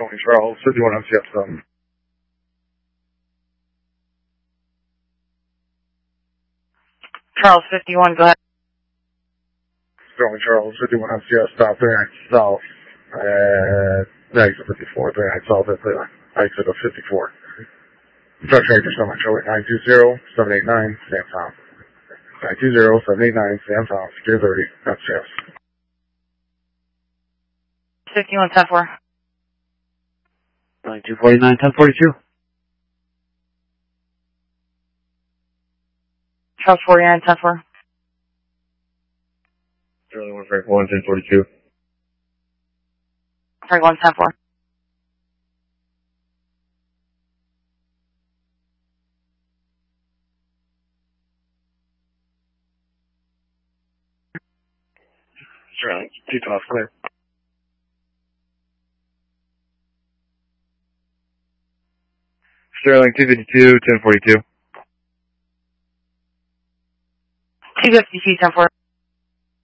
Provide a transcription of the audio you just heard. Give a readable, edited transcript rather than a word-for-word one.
Tony Charles, 51 MCF7. Charles 51, go ahead. Tony Charles, 51 MCF, stop there, south, exit 54, there, south at the exit of 54. Truck tractor, so much, 920-789, Sam Town. 920-789, Sam Town, secure 30, that's Jeff. 51, 10-4. 9249, 1042. Charles 49, 10-4. Charlie 1 Frank 1, 1042. Frank 1, 10-4. Charlie 212, clear. Sterling 252, 1042. 252, 10-4.